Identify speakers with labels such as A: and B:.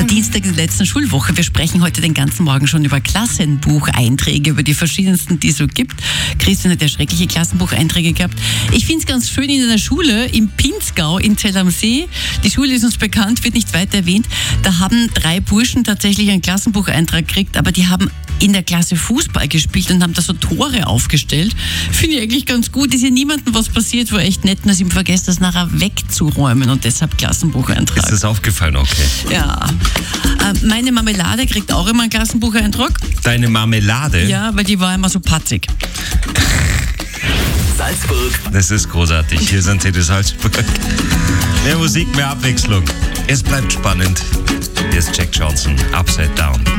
A: Dienstag der letzten Schulwoche. Wir sprechen heute den ganzen Morgen schon über Klassenbucheinträge, über die verschiedensten, die es so gibt. Christian hat ja schreckliche Klassenbucheinträge gehabt. Ich finde es ganz schön in einer Schule im Pinzgau in Zell am See. Die Schule ist uns bekannt, wird nicht weiter erwähnt. Da haben 3 Burschen tatsächlich einen Klassenbucheintrag gekriegt, aber die haben in der Klasse Fußball gespielt und haben da so Tore aufgestellt. Finde ich eigentlich ganz gut. Ist ja niemandem was passiert, war echt nett, dass ihm vergesst, das nachher wegzuräumen und deshalb Klassenbucheintrag.
B: Ist das aufgefallen? Okay.
A: Ja. Meine Marmelade kriegt auch immer einen Klassenbucheintrag.
B: Deine Marmelade?
A: Ja, weil die war immer so patzig.
C: Salzburg.
B: Das ist großartig. Hier sind Sie, Salzburg. Mehr Musik, mehr Abwechslung. Es bleibt spannend. Hier ist Jack Johnson, Upside Down.